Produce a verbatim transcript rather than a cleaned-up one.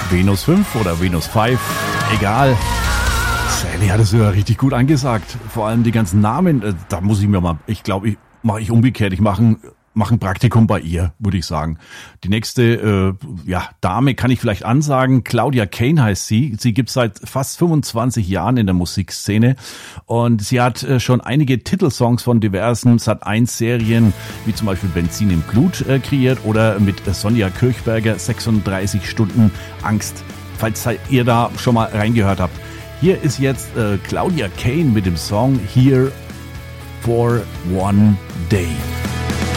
Venus fünf oder Venus fünf, egal. Sally hat es ja richtig gut angesagt. Vor allem die ganzen Namen, äh, da muss ich mir mal, ich glaube, ich mache ich umgekehrt. Ich mache ein, mach ein Praktikum bei ihr, würde ich sagen. Die nächste äh, ja, Dame kann ich vielleicht ansagen. Claudia Kane heißt sie. Sie gibt seit fast fünfundzwanzig Jahren in der Musikszene. Und sie hat äh, schon einige Titelsongs von diversen Sat eins Serien, wie zum Beispiel Benzin im Blut, äh, kreiert. Oder mit Sonja Kirchberger sechsunddreißig Stunden Angst. Falls ihr da schon mal reingehört habt. Hier ist jetzt äh, Claudia Kane mit dem Song Here for One Day.